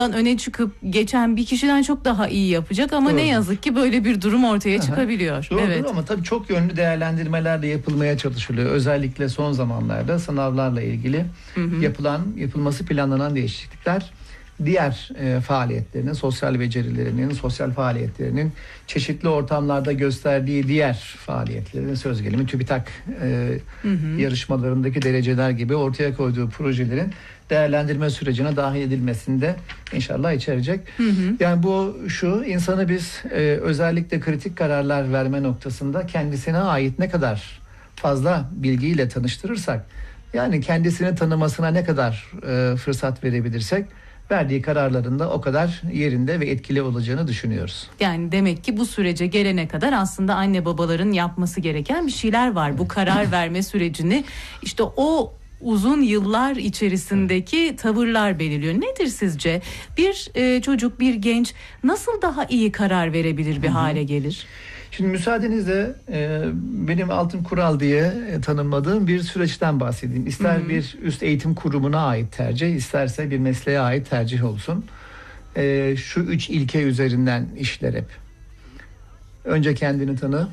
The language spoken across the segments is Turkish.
öne çıkıp geçen bir kişiden çok daha iyi yapacak ama Doğrudur. ne yazık ki böyle bir durum ortaya çıkabiliyor. Doğrudur Evet. ama tabii çok yönlü değerlendirmeler de yapılmaya çalışılıyor. Özellikle son zamanlarda sınavlarla ilgili yapılması planlanan değişiklikler diğer faaliyetlerinin, sosyal becerilerinin, sosyal faaliyetlerinin çeşitli ortamlarda gösterdiği diğer faaliyetlerin, söz gelimi TÜBİTAK yarışmalarındaki dereceler gibi ortaya koyduğu projelerin değerlendirme sürecine dahil edilmesinde inşallah içerecek. Yani bu insanı biz özellikle kritik kararlar verme noktasında kendisine ait ne kadar fazla bilgiyle tanıştırırsak, yani kendisini tanımasına ne kadar fırsat verebilirsek verdiği kararlarında o kadar yerinde ve etkili olacağını düşünüyoruz. Yani demek ki bu sürece gelene kadar aslında anne babaların yapması gereken bir şeyler var. Bu karar verme sürecini işte o uzun yıllar içerisindeki tavırlar belirliyor. Nedir sizce? Bir çocuk, bir genç nasıl daha iyi karar verebilir bir hale gelir? Şimdi müsaadenizle benim altın kural diye tanımladığım bir süreçten bahsedeyim. İster bir üst eğitim kurumuna ait tercih, isterse bir mesleğe ait tercih olsun. Şu 3 ilke üzerinden işler hep. Önce kendini tanı,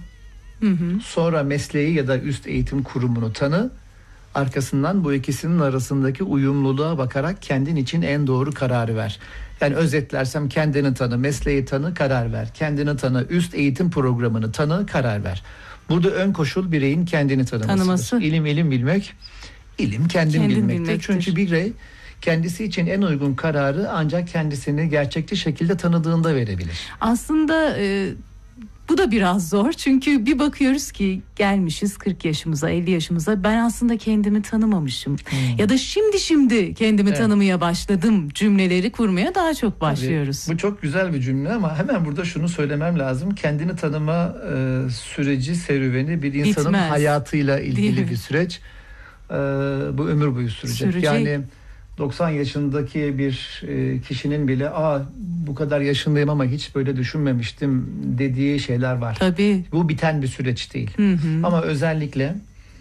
sonra mesleği ya da üst eğitim kurumunu tanı. Arkasından bu ikisinin arasındaki uyumluluğa bakarak kendin için en doğru kararı ver. Yani özetlersem kendini tanı, mesleği tanı, karar ver. Kendini tanı, üst eğitim programını tanı, karar ver. Burada ön koşul bireyin kendini tanıması. İlim bilmek, ilim kendin bilmektir. Çünkü birey kendisi için en uygun kararı ancak kendisini gerçekçi şekilde tanıdığında verebilir. Aslında bu da biraz zor çünkü bir bakıyoruz ki gelmişiz 40 yaşımıza 50 yaşımıza, ben aslında kendimi tanımamışım ya da şimdi kendimi tanımaya başladım cümleleri kurmaya daha çok başlıyoruz. Tabii, bu çok güzel bir cümle ama hemen burada şunu söylemem lazım. Kendini tanıma süreci, serüveni bir insanın hayatıyla ilgili bir süreç. Bu ömür boyu sürecek. Yani 90 yaşındaki bir kişinin bile bu kadar yaşındayım ama hiç böyle düşünmemiştim dediği şeyler var. Tabii. Bu biten bir süreç değil. Ama özellikle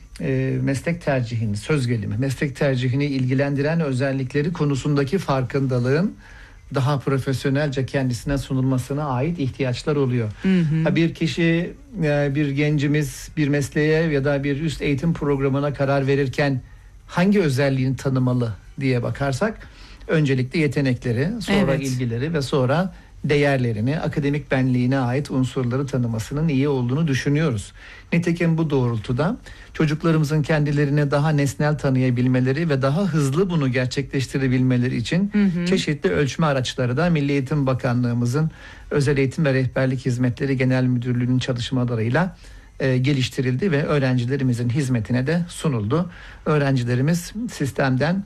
meslek tercihini, söz gelimi, meslek tercihini ilgilendiren özellikleri konusundaki farkındalığın daha profesyonelce kendisine sunulmasına ait ihtiyaçlar oluyor. Bir kişi, bir gencimiz bir mesleğe ya da bir üst eğitim programına karar verirken hangi özelliğini tanımalı diye bakarsak öncelikle yetenekleri, sonra ilgileri ve sonra değerlerini, akademik benliğine ait unsurları tanımasının iyi olduğunu düşünüyoruz. Nitekim bu doğrultuda çocuklarımızın kendilerini daha nesnel tanıyabilmeleri ve daha hızlı bunu gerçekleştirebilmeleri için çeşitli ölçme araçları da Milli Eğitim Bakanlığımızın Özel Eğitim ve Rehberlik Hizmetleri Genel Müdürlüğü'nün çalışmalarıyla geliştirildi ve öğrencilerimizin hizmetine de sunuldu. Öğrencilerimiz sistemden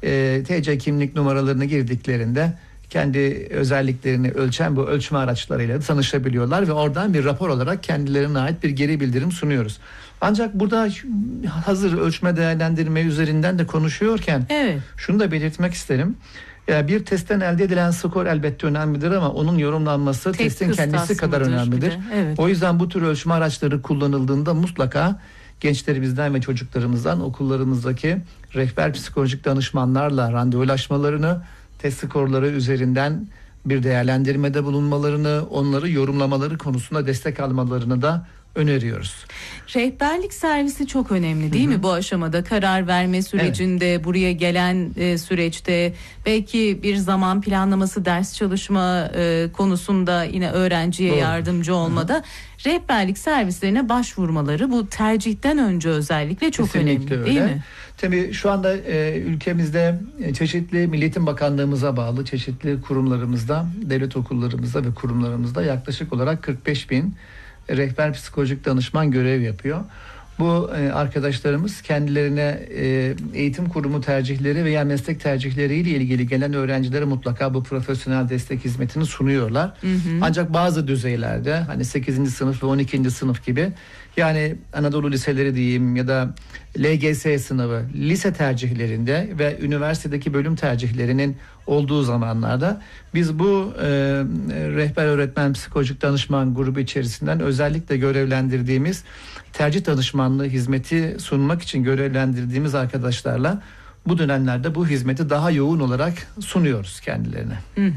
TC kimlik numaralarını girdiklerinde kendi özelliklerini ölçen bu ölçme araçlarıyla tanışabiliyorlar ve oradan bir rapor olarak kendilerine ait bir geri bildirim sunuyoruz. Ancak burada hazır ölçme değerlendirme üzerinden de konuşuyorken şunu da belirtmek isterim. Bir testten elde edilen skor elbette önemlidir ama onun yorumlanması testin kendisi kadar önemlidir. O yüzden bu tür ölçme araçları kullanıldığında mutlaka gençlerimizden ve çocuklarımızdan okullarımızdaki rehber psikolojik danışmanlarla randevulaşmalarını, test skorları üzerinden bir değerlendirmede bulunmalarını, onları yorumlamaları konusunda destek almalarını da öneriyoruz. Rehberlik servisi çok önemli değil mi bu aşamada? Karar verme sürecinde, buraya gelen süreçte, belki bir zaman planlaması, ders çalışma konusunda yine öğrenciye yardımcı olmada rehberlik servislerine başvurmaları bu tercihten önce özellikle çok kesinlikle önemli değil mi? Tabii şu anda ülkemizde çeşitli Milli Eğitim Bakanlığımıza bağlı çeşitli kurumlarımızda, devlet okullarımızda ve kurumlarımızda yaklaşık olarak 45 bin rehber psikolojik danışman görev yapıyor. Bu arkadaşlarımız kendilerine eğitim kurumu tercihleri veya meslek tercihleriyle ilgili gelen öğrencilere mutlaka bu profesyonel destek hizmetini sunuyorlar. Ancak bazı düzeylerde hani 8. sınıf ve 12. sınıf gibi, yani Anadolu liseleri diyeyim ya da LGS sınavı, lise tercihlerinde ve üniversitedeki bölüm tercihlerinin olduğu zamanlarda biz bu rehber öğretmen psikolojik danışman grubu içerisinden özellikle görevlendirdiğimiz tercih danışmanlığı hizmeti sunmak için görevlendirdiğimiz arkadaşlarla bu dönemlerde bu hizmeti daha yoğun olarak sunuyoruz kendilerine.